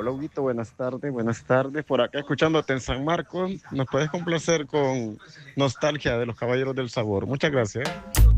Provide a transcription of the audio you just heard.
Hola, Huguito, buenas tardes, buenas tardes. Por acá escuchándote en San Marcos, nos puedes complacer con Nostalgia de los Caballeros del Sabor. Muchas gracias.